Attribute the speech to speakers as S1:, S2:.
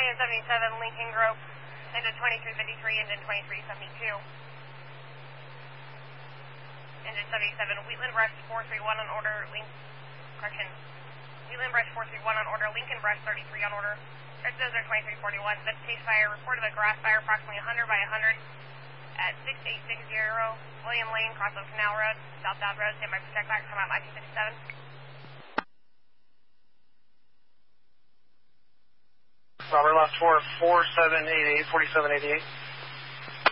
S1: Engine 77, Lincoln Grove. Engine 2353, engine 2372. Engine 77, Wheatland Brush 431 on order, Wheatland Brush 431 on order, Lincoln Brush 33 on order. Search Desert 2341, vegetation fire, report of a grass fire approximately 100 by 100 at 6860 William Lane, Crossroads Canal Road, Southbound Road, stand by for check back, come out 1957.
S2: Robert left 4788, 4788.